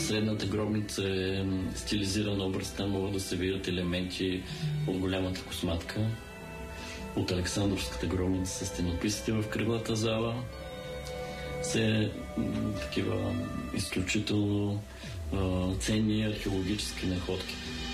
средната гробница е стилизирана образ, там могат да се видят елементи от голямата косматка, от Александровската гробница с стенописите в кръглата зала. Все такива изключително ценни археологически находки.